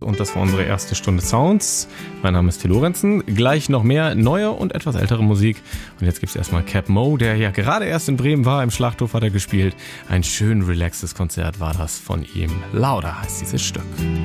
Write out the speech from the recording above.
Und das war unsere erste Stunde Sounds. Mein Name ist Till Lorenzen. Gleich noch mehr neue und etwas ältere Musik. Und jetzt gibt es erstmal Cap Mo, der ja gerade erst in Bremen war. Im Schlachthof hat er gespielt. Ein schön relaxes Konzert war das von ihm. Lauder heißt dieses Stück.